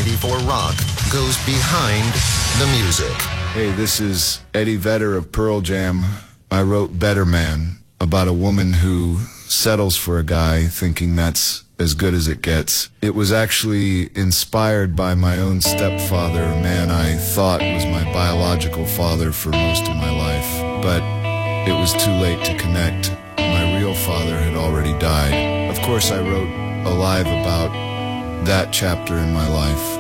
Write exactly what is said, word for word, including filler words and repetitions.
ninety-four Rock goes behind the music. Hey, this is Eddie Vedder of Pearl Jam. I wrote Better Man, about a woman who settles for a guy thinking that's as good as it gets. It was actually inspired by my own stepfather, a man I thought was my biological father for most of my life. But it was too late to connect. My real father had already died. Of course, I wrote Alive about that chapter in my life.